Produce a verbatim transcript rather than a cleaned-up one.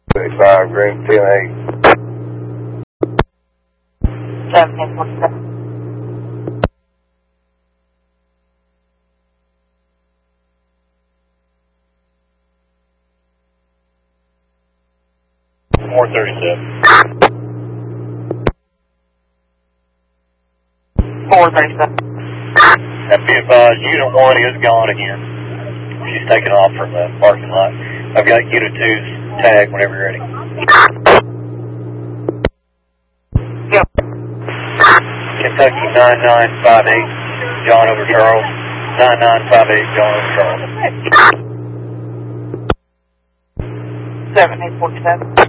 thirty-five, Green, ten eight. seventeen forty-seven. four thirty-seven. four thirty-seven. And be advised, Unit one is gone again. She's taken off from the parking lot. I've got Unit two's tag whenever you're ready. Yep. Kentucky nine nine five eight, John over Charles. nine nine five eight, John over Charles. seventeen forty-seven.